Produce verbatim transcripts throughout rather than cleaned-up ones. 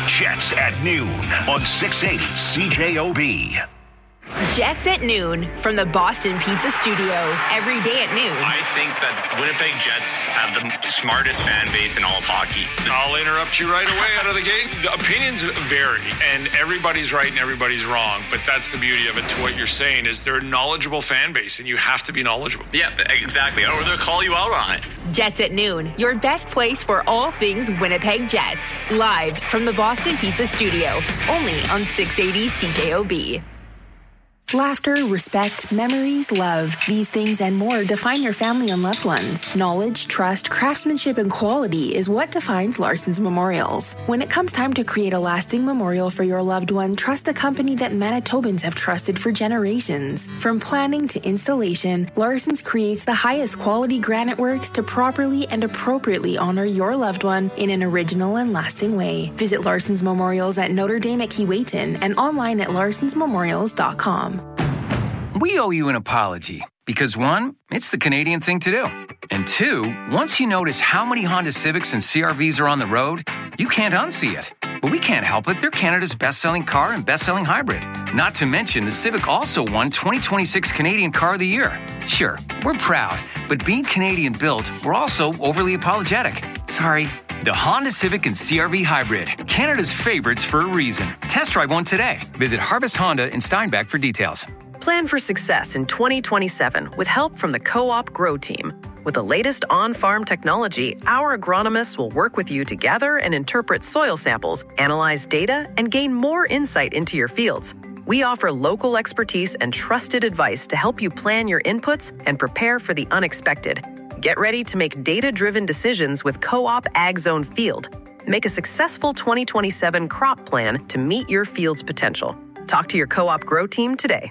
Jets at noon on six eighty C J O B. Jets at noon from the Boston Pizza Studio every day at noon. I think that Winnipeg Jets have the smartest fan base in all of hockey. I'll interrupt you right away out of the gate. The opinions vary, and everybody's right and everybody's wrong, but that's the beauty of it. To what you're saying is they're a knowledgeable fan base, and you have to be knowledgeable. Yeah, exactly. Or they'll call you out on it. Jets at noon, your best place for all things Winnipeg Jets. Live from the Boston Pizza Studio, only on six eighty C J O B. Laughter, respect, memories, love. These things and more define your family and loved ones. Knowledge, trust, craftsmanship, and quality is what defines Larson's Memorials. When it comes time to create a lasting memorial for your loved one, trust the company that Manitobans have trusted for generations. From planning to installation, Larson's creates the highest quality granite works to properly and appropriately honor your loved one in an original and lasting way. Visit Larson's Memorials at Notre Dame at Keewatin and online at larsons memorials dot com. We owe you an apology because, one, it's the Canadian thing to do. And two, once you notice how many Honda Civics and C R Vs are on the road, you can't unsee it. But we can't help it. They're Canada's best-selling car and best-selling hybrid. Not to mention, the Civic also won twenty twenty-six Canadian Car of the Year. Sure, we're proud, but being Canadian-built, we're also overly apologetic. Sorry. The Honda Civic and C R V Hybrid, Canada's favorites for a reason. Test drive one today. Visit Harvest Honda in Steinbach for details. Plan for success in twenty twenty-seven with help from the Co-op Grow Team. With the latest on-farm technology, our agronomists will work with you to gather and interpret soil samples, analyze data, and gain more insight into your fields. We offer local expertise and trusted advice to help you plan your inputs and prepare for the unexpected. Get ready to make data-driven decisions with Co-op Ag Zone Field. Make a successful twenty twenty-seven crop plan to meet your field's potential. Talk to your Co-op Grow Team today.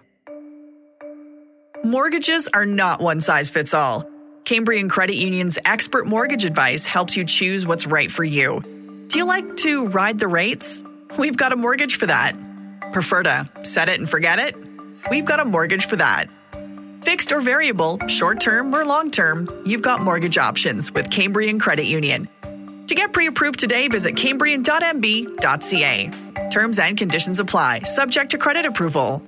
Mortgages are not one size fits all. Cambrian Credit Union's expert mortgage advice helps you choose what's right for you. Do you like to ride the rates? We've got a mortgage for that. Prefer to set it and forget it? We've got a mortgage for that. Fixed or variable, short-term or long-term, you've got mortgage options with Cambrian Credit Union. To get pre-approved today, visit cambrian dot m b dot c a. Terms and conditions apply, subject to credit approval.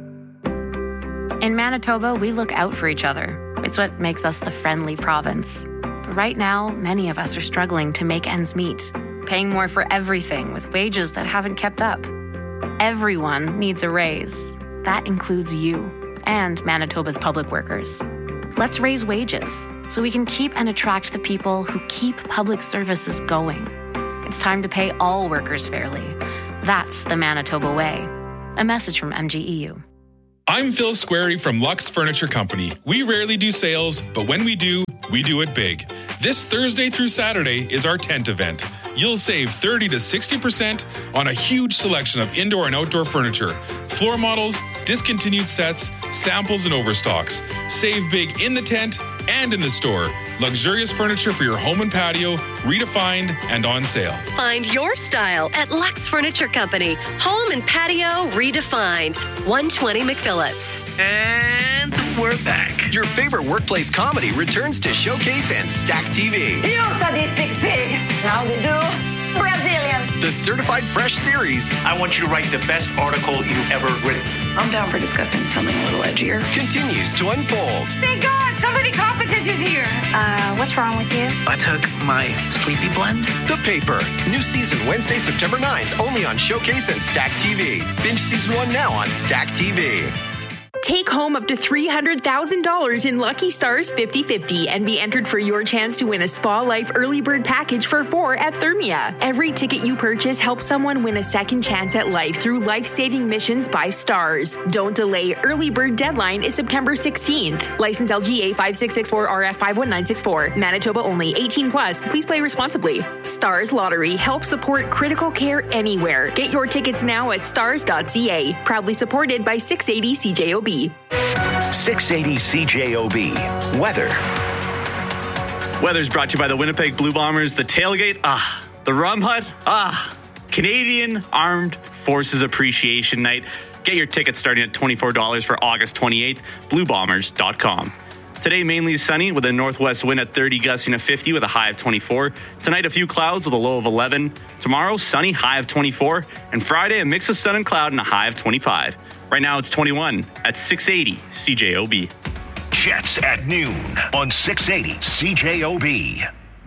In Manitoba, we look out for each other. It's what makes us the friendly province. But right now, many of us are struggling to make ends meet, paying more for everything with wages that haven't kept up. Everyone needs a raise. That includes you and Manitoba's public workers. Let's raise wages so we can keep and attract the people who keep public services going. It's time to pay all workers fairly. That's the Manitoba way. A message from M G E U. I'm Phil Squarey from Lux Furniture Company. We rarely do sales, but when we do, we do it big. This Thursday through Saturday is our tent event. You'll save thirty to sixty percent on a huge selection of indoor and outdoor furniture, floor models, discontinued sets, samples, and overstocks. Save big in the tent and in the store. Luxurious furniture for your home and patio, redefined and on sale. Find your style at Lux Furniture Company. Home and patio redefined. one twenty McPhillips. And we're back. Your favorite workplace comedy returns to Showcase and Stack T V. You sadistic pig. How do you do? Brazilian. The Certified Fresh series. I want you to write the best article you've ever written. I'm down for discussing something a little edgier. Continues to unfold. Thank God, somebody competent is here. Uh, what's wrong with you? I took my sleepy blend. The Paper. New season Wednesday, September ninth, only on Showcase and Stack T V. Binge season one now on Stack T V. Take home up to three hundred thousand dollars in Lucky Stars fifty fifty and be entered for your chance to win a Spa Life early bird package for four at Thermia. Every ticket you purchase helps someone win a second chance at life through life-saving missions by Stars. Don't delay. Early bird deadline is September sixteenth. License L G A five six six four R F five one nine six four. Manitoba only. eighteen plus. Please play responsibly. Stars Lottery helps support critical care anywhere. Get your tickets now at stars dot c a. Proudly supported by six eighty C J O B. six eighty C J O B. Weather. Weather's brought to you by the Winnipeg Blue Bombers. The tailgate, ah. The rum hut, ah. Canadian Armed Forces Appreciation Night. Get your tickets starting at twenty-four dollars for August twenty-eighth. blue bombers dot com. Today, mainly sunny with a northwest wind at thirty, gusting to fifty with a high of twenty-four. Tonight, a few clouds with a low of eleven. Tomorrow, sunny, high of twenty-four. And Friday, a mix of sun and cloud and a high of twenty-five. Right now, it's twenty-one at six eighty C J O B. Jets at noon on six eighty C J O B.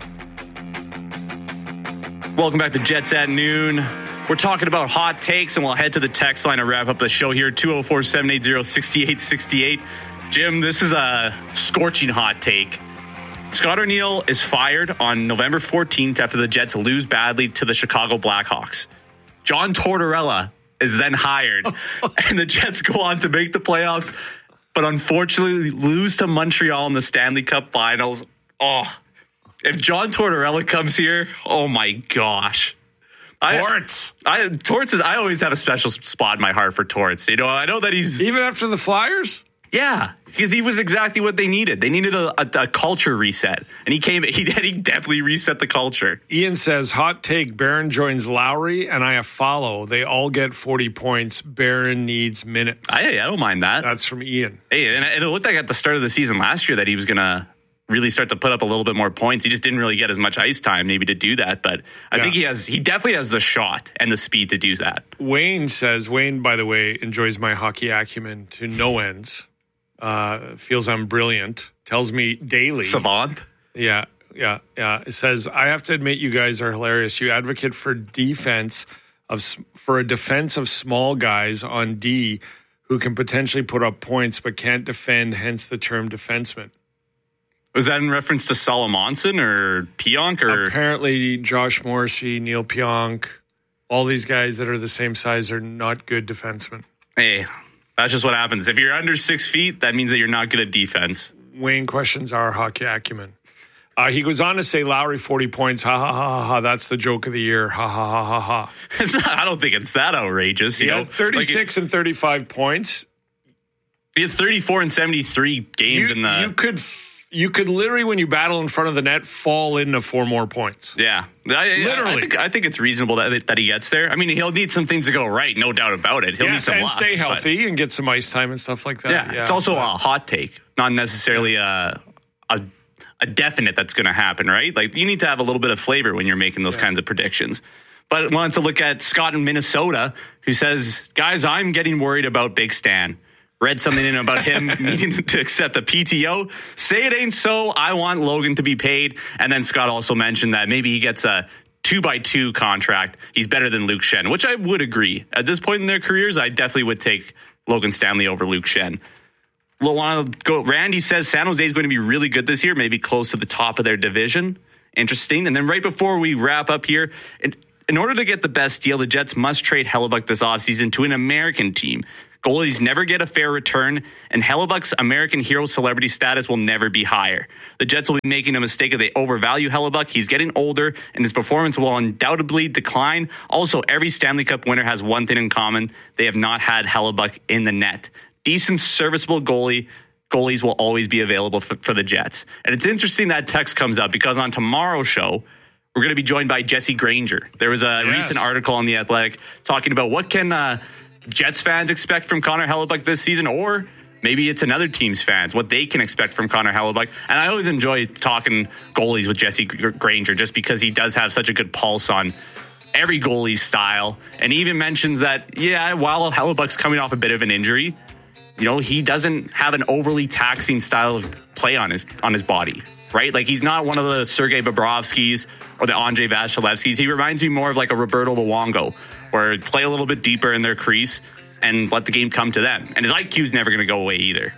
Welcome back to Jets at noon. We're talking about hot takes, and we'll head to the text line to wrap up the show here. two oh four, seven eight zero, six eight six eight. Jim, this is a scorching hot take. Scott O'Neill is fired on November fourteenth after the Jets lose badly to the Chicago Blackhawks. John Tortorella is then hired, and the Jets go on to make the playoffs, but unfortunately lose to Montreal in the Stanley Cup Finals. Oh, if John Tortorella comes here, oh my gosh. Torts. I, I, Torts is, I always have a special spot in my heart for Torts. You know, I know that he's... Even after the Flyers? Yeah, because he was exactly what they needed. They needed a, a, a culture reset, and he came. He, he definitely reset the culture. Ian says, hot take, Barron joins Lowry, and I follow. They all get forty points. Barron needs minutes. I, I don't mind that. That's from Ian. Hey, and it looked like at the start of the season last year that he was going to really start to put up a little bit more points. He just didn't really get as much ice time maybe to do that, but I yeah. think he has. He definitely has the shot and the speed to do that. Wayne says, Wayne, by the way, enjoys my hockey acumen to no ends. Uh, feels I'm brilliant. Tells me daily. Savant. Yeah, yeah, yeah. It says, I have to admit you guys are hilarious. You advocate for defense of for a defense of small guys on D who can potentially put up points but can't defend, hence the term defenseman. Was that in reference to Solomonson or Pionk? Or? Apparently Josh Morrissey, Neil Pionk, all these guys that are the same size are not good defensemen. Hey, that's just what happens. If you're under six feet, that means that you're not good at defense. Wayne questions our hockey acumen. Uh, he goes on to say, Lowry, forty points. Ha, ha, ha, ha, ha. That's the joke of the year. Ha, ha, ha, ha, ha. It's not, I don't think it's that outrageous. He you had know? thirty-six like it, and thirty-five points. He had thirty-four and seventy-three games you, in the... You could... You could literally, when you battle in front of the net, fall into four more points. Yeah. I, literally. I think, I think it's reasonable that, that he gets there. I mean, he'll need some things to go right, no doubt about it. He'll yes, need some and luck, stay healthy and get some ice time and stuff like that. Yeah, yeah it's also but, a hot take, not necessarily a, a, a definite that's going to happen, right? Like, you need to have a little bit of flavor when you're making those yeah. kinds of predictions. But I wanted to look at Scott in Minnesota, who says, guys, I'm getting worried about Big Stan. Read something in about him needing to accept a P T O. Say it ain't so. I want Logan to be paid. And then Scott also mentioned that maybe he gets a two by two contract. He's better than Luke Schenn, which I would agree. At this point in their careers, I definitely would take Logan Stanley over Luke Schenn. Want to go? Randy says San Jose is going to be really good this year, maybe close to the top of their division. Interesting. And then right before we wrap up here, in, in order to get the best deal, the Jets must trade Hellebuyck this offseason to an American team. Goalies never get a fair return, and Hellebuck's American hero celebrity status will never be higher. The Jets will be making a mistake if they overvalue Hellebuyck. He's getting older, and his performance will undoubtedly decline. Also, every Stanley Cup winner has one thing in common. They have not had Hellebuyck in the net. Decent, serviceable goalie. Goalies will always be available for, for the Jets. And it's interesting that text comes up because on tomorrow's show, we're going to be joined by Jesse Granger. There was a yes. recent article on The Athletic talking about what can... Uh, Jets fans expect from Connor Hellebuyck this season, or maybe it's another team's fans, what they can expect from Connor Hellebuyck. And I always enjoy talking goalies with Jesse Granger just because he does have such a good pulse on every goalie's style. And he even mentions that, yeah, while Hellebuck's coming off a bit of an injury, you know, he doesn't have an overly taxing style of play on his on his body, right? Like, he's not one of the Sergei Bobrovskys or the Andrei Vasilevskys. He reminds me more of like a Roberto Luongo, where play a little bit deeper in their crease and let the game come to them. And his I Q's never going to go away either.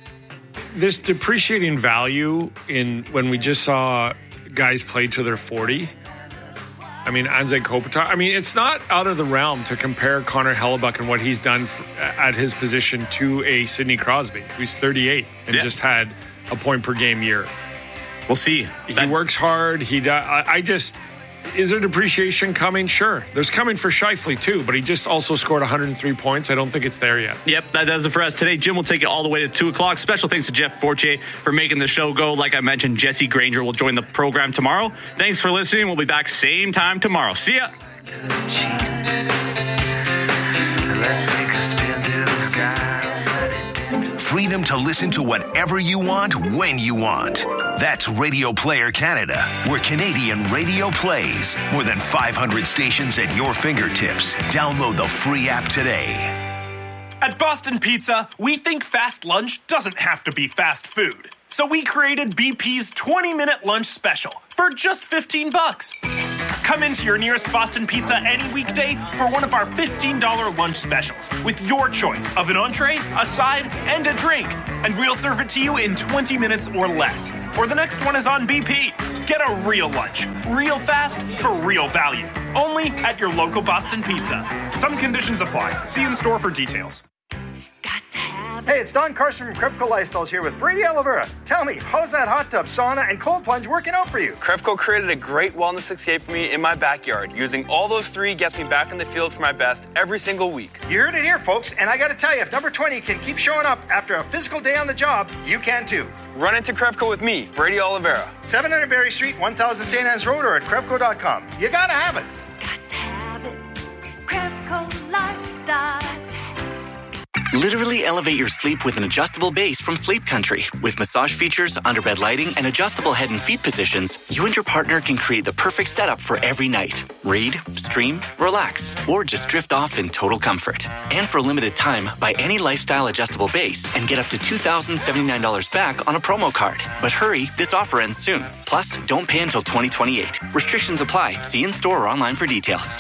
This depreciating value in when we just saw guys play to their forty. I mean, Anze Kopitar. I mean, it's not out of the realm to compare Connor Hellebuyck and what he's done for, at his position to a Sidney Crosby, who's thirty-eight and yeah. just had a point per game year. We'll see. He that- works hard. He does. I, I just... Is there depreciation coming? Sure. There's coming for Scheifele too, but he just also scored one hundred three points. I don't think it's there yet. Yep, that does it for us today. Jim will take it all the way to two o'clock. Special thanks to Jeff Fortier for making the show go. Like I mentioned, Jesse Granger will join the program tomorrow. Thanks for listening. We'll be back same time tomorrow. See ya. Let's take a spin to the sky. freedom to listen to whatever you want, when you want. That's Radio Player Canada, where Canadian radio plays. More than five hundred stations at your fingertips. Download the free app today. At Boston Pizza, we think fast lunch doesn't have to be fast food. So we created B P's twenty-minute lunch special for just fifteen bucks. Come into your nearest Boston Pizza any weekday for one of our fifteen dollars lunch specials with your choice of an entree, a side, and a drink. And we'll serve it to you in twenty minutes or less. Or the next one is on B P. Get a real lunch, real fast, for real value. Only at your local Boston Pizza. Some conditions apply. See in store for details. Hey, it's Don Carson from Crevco Lifestyles here with Brady Oliveira. Tell me, how's that hot tub, sauna, and cold plunge working out for you? Crevco created a great wellness sixty-eight for me in my backyard. Using all those three gets me back in the field for my best every single week. You heard it here, folks, and I gotta tell you, if number twenty can keep showing up after a physical day on the job, you can too. Run into Crevco with me, Brady Oliveira. seven hundred Berry Street, one thousand Saint Anne's Road, or at Crevco dot com. You gotta have it. Got to have it. Crevco Lifestyles. Literally elevate your sleep with an adjustable base from Sleep Country. With massage features, underbed lighting, and adjustable head and feet positions, you and your partner can create the perfect setup for every night. Read, stream, relax, or just drift off in total comfort. And for a limited time, buy any lifestyle adjustable base and get up to two thousand seventy-nine dollars back on a promo card. But hurry, this offer ends soon. Plus, don't pay until twenty twenty-eight. Restrictions apply. See in store or online for details.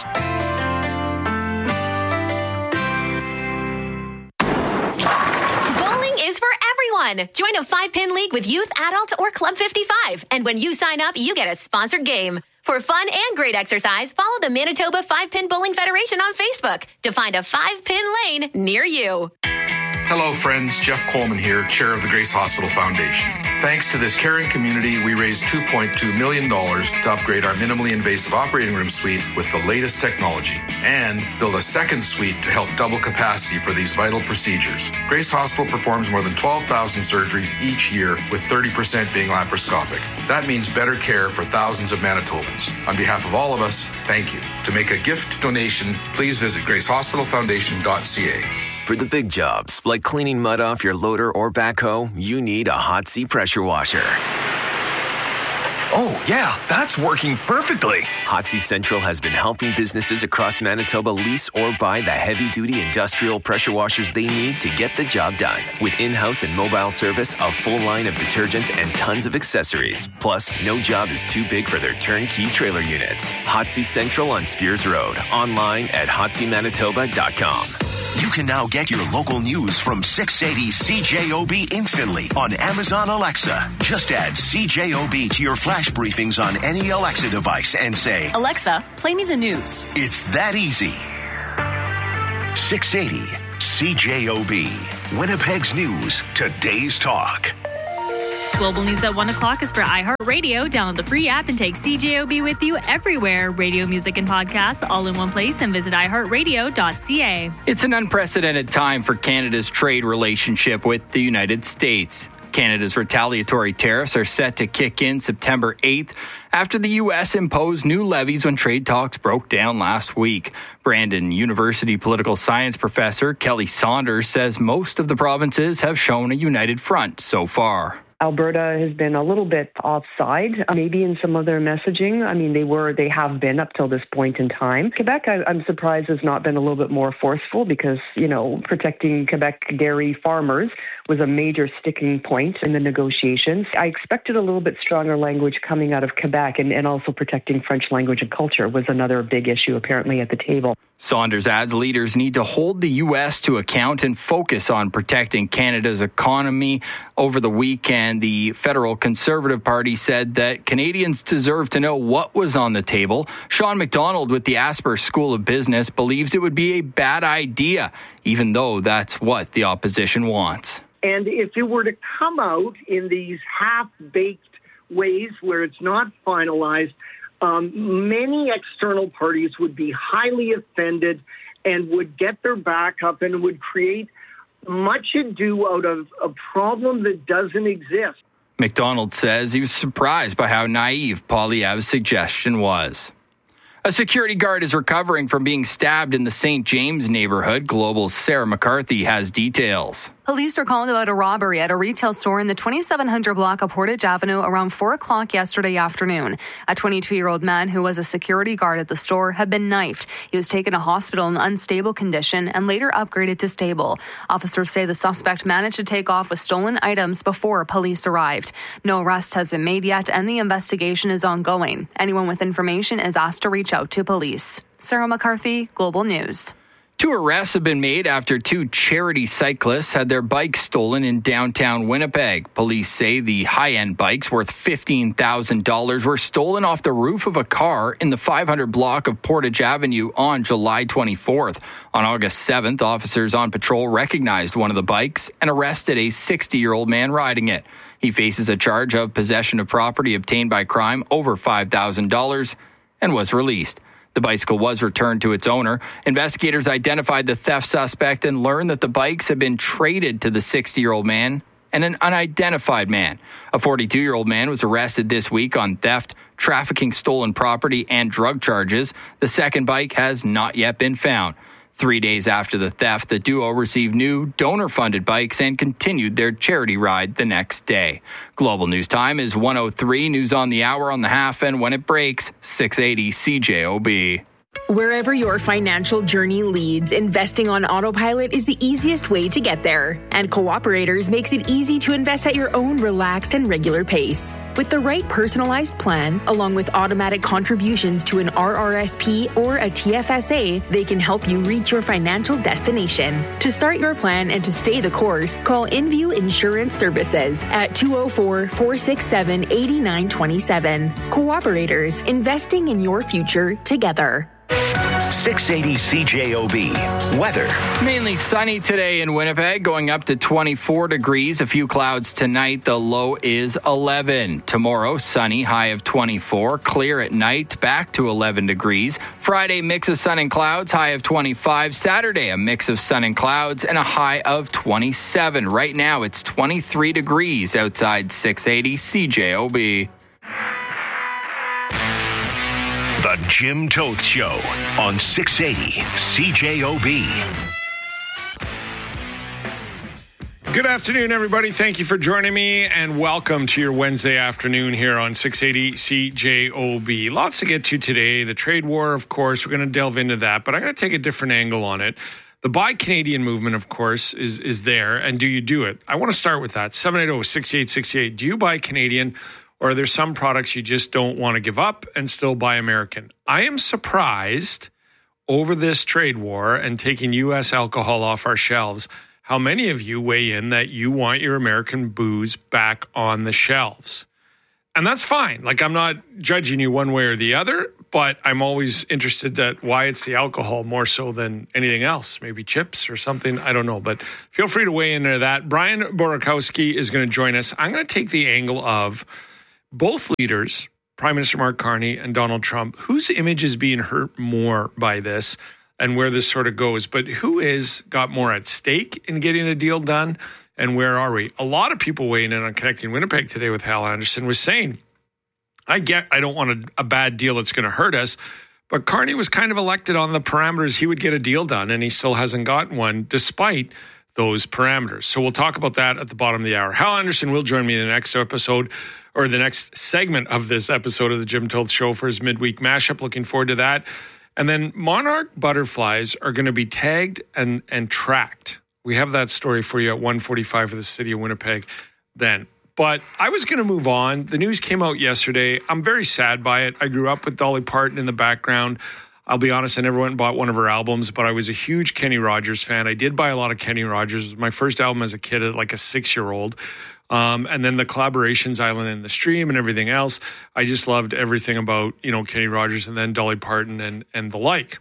Is for everyone. Join a five-pin league with youth, adults, or Club fifty-five. And when you sign up, you get a sponsored game. For fun and great exercise, follow the Manitoba Five-Pin Bowling Federation on Facebook to find a five-pin lane near you. Hello, friends. Jeff Coleman here, chair of the Grace Hospital Foundation. Thanks to this caring community, we raised two point two million dollars to upgrade our minimally invasive operating room suite with the latest technology and build a second suite to help double capacity for these vital procedures. Grace Hospital performs more than twelve thousand surgeries each year, with thirty percent being laparoscopic. That means better care for thousands of Manitobans. On behalf of all of us, thank you. To make a gift donation, please visit grace hospital foundation dot c a. For the big jobs, like cleaning mud off your loader or backhoe, you need a Hot Sea pressure washer. Oh, yeah, that's working perfectly. Hot Sea Central has been helping businesses across Manitoba lease or buy the heavy-duty industrial pressure washers they need to get the job done. With in-house and mobile service, a full line of detergents, and tons of accessories. Plus, no job is too big for their turnkey trailer units. Hot Sea Central on Spears Road. Online at hot sea manitoba dot com. You can now get your local news from six eighty C J O B instantly on Amazon Alexa. Just add C J O B to your flash briefings on any Alexa device and say, Alexa, play me the news. It's that easy. six eighty C J O B. Winnipeg's News. Today's talk. Global News at one o'clock is for iHeartRadio. Download the free app and take C J O B with you everywhere. Radio, music, and podcasts all in one place, and visit i heart radio dot c a. It's an unprecedented time for Canada's trade relationship with the United States. Canada's retaliatory tariffs are set to kick in September eighth after the U S imposed new levies when trade talks broke down last week. Brandon University political science professor Kelly Saunders says most of the provinces have shown a united front so far. Alberta has been a little bit offside, maybe in some of their messaging. I mean, they were, they have been up till this point in time. Quebec, I, I'm surprised, has not been a little bit more forceful because, you know, protecting Quebec dairy farmers was a major sticking point in the negotiations. I expected a little bit stronger language coming out of Quebec, and, and also protecting French language and culture was another big issue apparently at the table. Saunders adds leaders need to hold the U S to account and focus on protecting Canada's economy. Over the weekend, the federal Conservative Party said that Canadians deserve to know what was on the table. Sean McDonald with the Asper School of Business believes it would be a bad idea, even though that's what the opposition wants. And if it were to come out in these half-baked ways where it's not finalized, um, many external parties would be highly offended and would get their back up and would create much ado out of a problem that doesn't exist. McDonald says he was surprised by how naive Poilievre's suggestion was. A security guard is recovering from being stabbed in the Saint James neighborhood. Global's Sarah McCarthy has details. Police are calling about a robbery at a retail store in the twenty-seven hundred block of Portage Avenue around four o'clock yesterday afternoon. A twenty-two-year-old man who was a security guard at the store had been knifed. He was taken to hospital in unstable condition and later upgraded to stable. Officers say the suspect managed to take off with stolen items before police arrived. No arrest has been made yet, and the investigation is ongoing. Anyone with information is asked to reach out to police. Sarah McCarthy, Global News. Two arrests have been made after two charity cyclists had their bikes stolen in downtown Winnipeg. Police say the high-end bikes worth fifteen thousand dollars were stolen off the roof of a car in the five hundred block of Portage Avenue on July twenty-fourth. On August seventh, officers on patrol recognized one of the bikes and arrested a sixty-year-old man riding it. He faces a charge of possession of property obtained by crime over five thousand dollars and was released. The bicycle was returned to its owner. Investigators identified the theft suspect and learned that the bikes had been traded to the sixty-year-old man and an unidentified man. A forty-two-year-old man was arrested this week on theft, trafficking stolen property, and drug charges. The second bike has not yet been found. Three days after the theft, the duo received new donor-funded bikes and continued their charity ride the next day. Global News Time is one oh three. News on the hour, on the half, and when it breaks, six eighty C J O B. Wherever your financial journey leads, investing on autopilot is the easiest way to get there. And Cooperators makes it easy to invest at your own relaxed and regular pace. With the right personalized plan, along with automatic contributions to an R R S P or a T F S A, they can help you reach your financial destination. To start your plan and to stay the course, call InView Insurance Services at two oh four, four six seven, eight nine two seven. Cooperators, investing in your future together. six eighty C J O B. Weather. Mainly sunny today in Winnipeg, going up to twenty-four degrees. A few clouds tonight. The low is eleven. Tomorrow, sunny, high of twenty-four. Clear at night, back to eleven degrees. Friday, mix of sun and clouds, high of twenty-five. Saturday, a mix of sun and clouds and a high of twenty-seven. Right now, it's twenty-three degrees outside six eighty C J O B. The Jim Toth Show on six eighty C J O B. Good afternoon, everybody. Thank you for joining me, and welcome to your Wednesday afternoon here on six eighty C J O B. Lots to get to today. The trade war, of course, we're going to delve into that, but I'm going to take a different angle on it. The Buy Canadian movement, of course, is is there, and do you do it? I want to start with that. seven eight zero, six eight six eight. Do you buy Canadian? Or are there some products you just don't want to give up and still buy American? I am surprised over this trade war and taking U S alcohol off our shelves, how many of you weigh in that you want your American booze back on the shelves. And that's fine. Like, I'm not judging you one way or the other, but I'm always interested that why it's the alcohol more so than anything else. Maybe chips or something. I don't know. But feel free to weigh into that. Brian Borikowski is going to join us. I'm going to take the angle of both leaders, Prime Minister Mark Carney and Donald Trump, whose image is being hurt more by this and where this sort of goes. But who is got more at stake in getting a deal done, and where are we? A lot of people weighing in on Connecting Winnipeg today with Hal Anderson was saying, I get I don't want a, a bad deal that's going to hurt us, but Carney was kind of elected on the parameters he would get a deal done, and he still hasn't gotten one despite those parameters. So we'll talk about that at the bottom of the hour. Hal Anderson will join me in the next episode, or the next segment of this episode of the Jim Toth Show for his midweek mashup. Looking forward to that. And then Monarch butterflies are going to be tagged and, and tracked. We have that story for you at one forty-five for the city of Winnipeg then. But I was going to move on. The news came out yesterday. I'm very sad by it. I grew up with Dolly Parton in the background. I'll be honest, I never went and bought one of her albums, but I was a huge Kenny Rogers fan. I did buy a lot of Kenny Rogers. It was my first album as a kid, like a six-year-old. Um, and then the collaborations, Island in the Stream and everything else. I just loved everything about, you know, Kenny Rogers and then Dolly Parton and, and the like.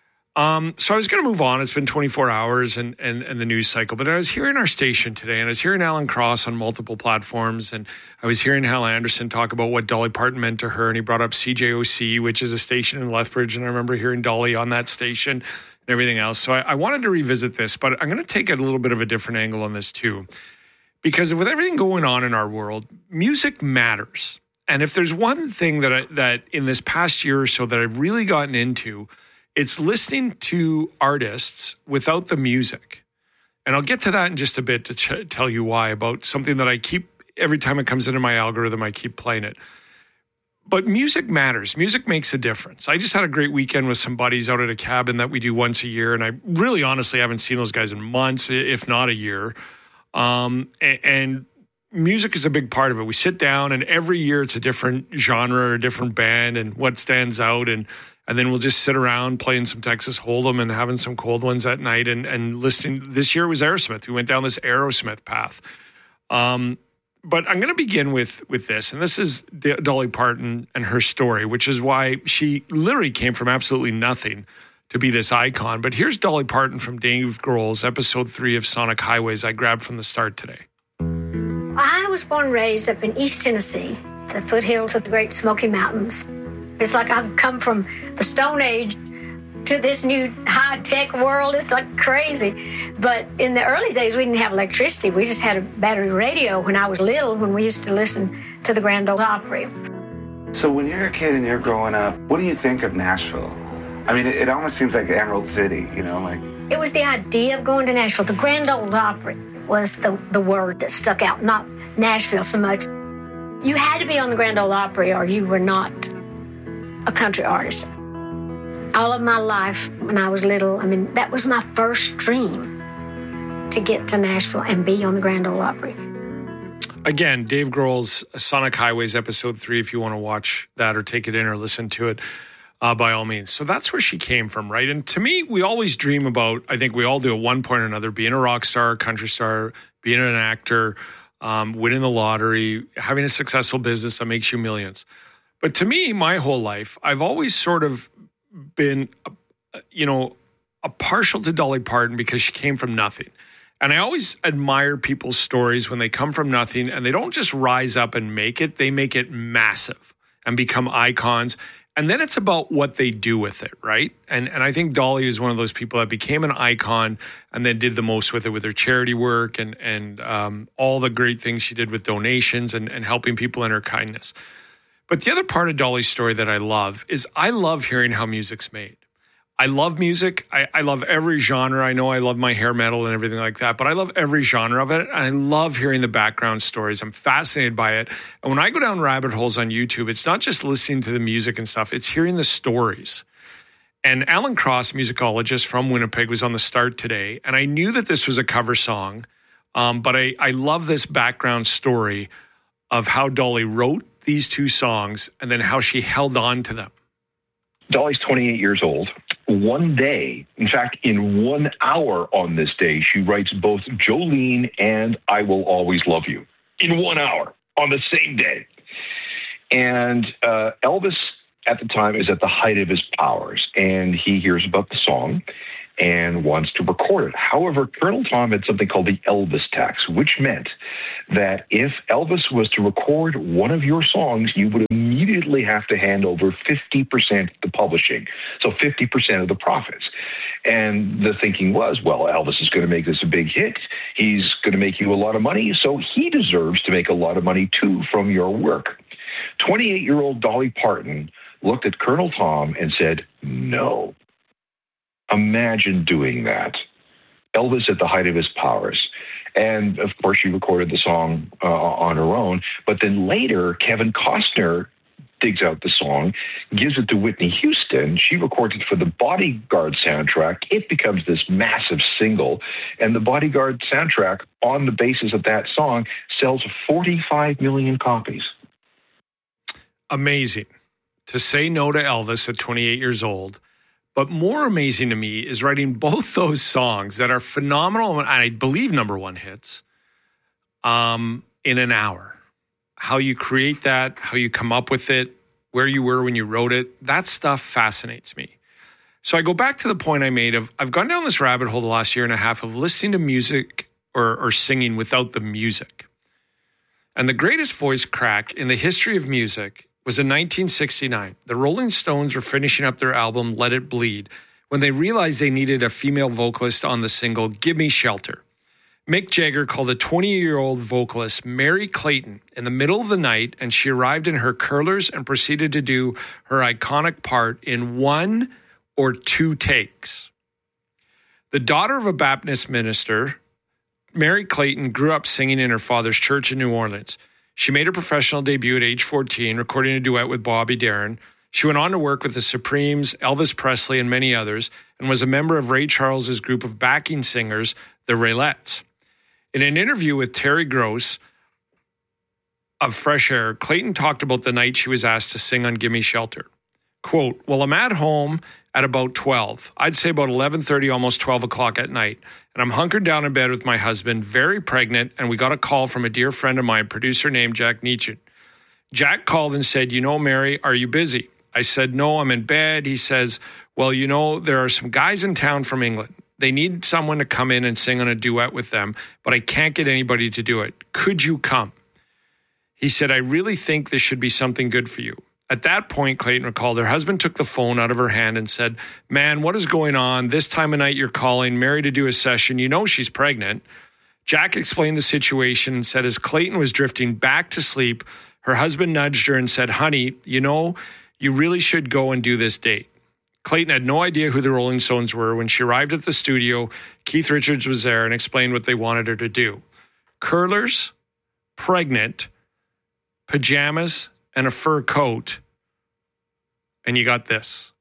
Um, so I was going to move on. It's been twenty-four hours and, and, and the news cycle. But I was hearing our station today, and I was hearing Alan Cross on multiple platforms. And I was hearing Hal Anderson talk about what Dolly Parton meant to her. And he brought up C J O C, which is a station in Lethbridge. And I remember hearing Dolly on that station and everything else. So I, I wanted to revisit this, but I'm going to take a little bit of a different angle on this too. Because with everything going on in our world, music matters. And if there's one thing that I, that in this past year or so that I've really gotten into, it's listening to artists without the music And I'll get to that in just a bit to ch- tell you why, about something that I keep, every time it comes into my algorithm, I keep playing it. But music matters. Music makes a difference. I just had a great weekend with some buddies out at a cabin that we do once a year. And I really honestly haven't seen those guys in months, if not a year. Um, and, and music is a big part of it. We sit down and every year it's a different genre or a different band and what stands out. And, and then we'll just sit around playing some Texas Hold'em and having some cold ones at night and, and listening. This year it was Aerosmith. We went down this Aerosmith path. Um, But I'm going to begin with with this, and this is D- Dolly Parton and her story, which is why she literally came from absolutely nothing to be this icon. But here's Dolly Parton from Dave Grohl's episode three of Sonic Highways I grabbed from the start today. I was born and raised up in East Tennessee, the foothills of the Great Smoky Mountains. It's like I've come from the Stone Age to this new high-tech world. It's like crazy. But in the early days, we didn't have electricity. We just had a battery radio when I was little, when we used to listen to the Grand Ole Opry. So when you're a kid and you're growing up, what do you think of Nashville? I mean, it, it almost seems like Emerald City, you know, like... It was the idea of going to Nashville. The Grand Ole Opry was the, the word that stuck out, not Nashville so much. You had to be on the Grand Ole Opry or you were not a country artist. All of my life, when I was little, I mean, that was my first dream, to get to Nashville and be on the Grand Ole Opry. Again, Dave Grohl's Sonic Highways episode three, if you want to watch that or take it in or listen to it, uh, by all means. So that's where she came from, right? And to me, we always dream about, I think we all do at one point or another, being a rock star, a country star, being an actor, um, winning the lottery, having a successful business that makes you millions. But to me, my whole life, I've always sort of been, you know, a partial to Dolly Parton because she came from nothing. And I always admire people's stories when they come from nothing and they don't just rise up and make it, they make it massive and become icons. And then it's about what they do with it, right? And and I think Dolly is one of those people that became an icon and then did the most with it, with her charity work and, and um, all the great things she did with donations and, and helping people in her kindness. But the other part of Dolly's story that I love is I love hearing how music's made. I love music. I, I love every genre. I know I love my hair metal and everything like that, but I love every genre of it. I love hearing the background stories. I'm fascinated by it. And when I go down rabbit holes on YouTube, it's not just listening to the music and stuff. It's hearing the stories. And Alan Cross, musicologist from Winnipeg, was on the start today. And I knew that this was a cover song, um, but I, I love this background story of how Dolly wrote these two songs and then how she held on to them. Dolly's twenty-eight years old. One day, in fact, in one hour on this day, she writes both Jolene and I Will Always Love You in one hour on the same day. And uh, Elvis at the time is at the height of his powers, and he hears about the song and wants to record it. However, Colonel Tom had something called the Elvis tax, which meant that if Elvis was to record one of your songs, you would immediately have to hand over fifty percent the publishing, so fifty percent of the profits. And the thinking was, well, Elvis is going to make this a big hit. He's going to make you a lot of money, so he deserves to make a lot of money, too, from your work. twenty-eight-year-old Dolly Parton looked at Colonel Tom and said, no. Imagine doing that. Elvis at the height of his powers. And, of course, she recorded the song uh, on her own. But then later, Kevin Costner digs out the song, gives it to Whitney Houston. She records it for the Bodyguard soundtrack. It becomes this massive single. And the Bodyguard soundtrack, on the basis of that song, sells forty-five million copies. Amazing. To say no to Elvis at twenty-eight years old. But more amazing to me is writing both those songs that are phenomenal and I believe number one hits um, in an hour. How you create that, how you come up with it, where you were when you wrote it, that stuff fascinates me. So I go back to the point I made of I've gone down this rabbit hole the last year and a half of listening to music or, or singing without the music. And the greatest voice crack in the history of music was in nineteen sixty-nine. The Rolling Stones were finishing up their album, Let It Bleed, when they realized they needed a female vocalist on the single, Give Me Shelter. Mick Jagger called a twenty-year-old vocalist, Mary Clayton, in the middle of the night, and she arrived in her curlers and proceeded to do her iconic part in one or two takes. The daughter of a Baptist minister Mary Clayton grew up singing in her father's church in New Orleans. She made her professional debut at age fourteen, recording a duet with Bobby Darin. She went on to work with the Supremes, Elvis Presley, and many others, and was a member of Ray Charles's group of backing singers, the Raylettes. In an interview with Terry Gross of Fresh Air, Clayton talked about the night she was asked to sing on Gimme Shelter. Quote, well, I'm at home at about twelve. I'd say about eleven thirty, almost twelve o'clock at night. And I'm hunkered down in bed with my husband, very pregnant, and we got a call from a dear friend of mine, producer named Jack Nietzsche. Jack called and said, you know, Mary, are you busy? I said, no, I'm in bed. He says, well, you know, there are some guys in town from England. They need someone to come in and sing on a duet with them, but I can't get anybody to do it. Could you come? He said, I really think this should be something good for you. At that point, Clayton recalled, her husband took the phone out of her hand and said, man, what is going on? This time of night you're calling Mary to do a session. You know she's pregnant. Jack explained the situation and said as Clayton was drifting back to sleep, her husband nudged her and said, honey, you know, you really should go and do this date. Clayton had no idea who the Rolling Stones were. When she arrived at the studio, Keith Richards was there and explained what they wanted her to do. Curlers, pregnant, pajamas, and a fur coat. And you got this.